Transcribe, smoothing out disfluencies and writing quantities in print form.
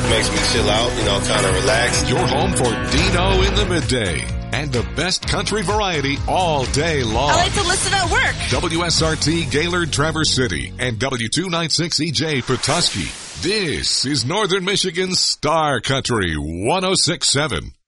makes me chill out, kind of relax. Your home for Dino in the midday and the best country variety all day long. I like to listen at work. WSRT Gaylord Traverse City and W296EJ Petoskey. This is Northern Michigan's Star Country 106.7.